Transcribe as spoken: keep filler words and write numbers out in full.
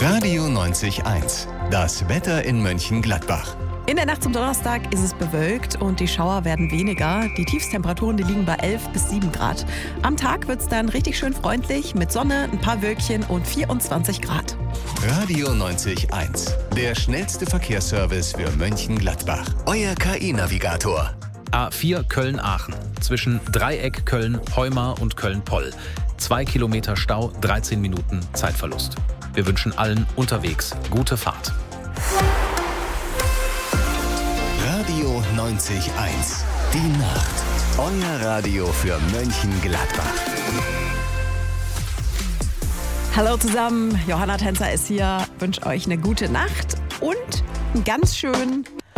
Radio neunzig eins. Das Wetter in Mönchengladbach. In der Nacht zum Donnerstag ist es bewölkt und die Schauer werden weniger. Die Tiefstemperaturen, die liegen bei elf bis sieben Grad. Am Tag wird es dann richtig schön freundlich mit Sonne, ein paar Wölkchen und vierundzwanzig Grad. Radio neunzig eins. Der schnellste Verkehrsservice für Mönchengladbach. Euer K I-Navigator. A vier Köln-Aachen. Zwischen Dreieck Köln-Heumar und Köln-Poll. Zwei Kilometer Stau, dreizehn Minuten Zeitverlust. Wir wünschen allen unterwegs gute Fahrt. Radio neunzig eins. Die Nacht. Euer Radio für Mönchengladbach. Hallo zusammen, Johanna Tänzer ist hier, wünsche euch eine gute Nacht und einen ganz schönen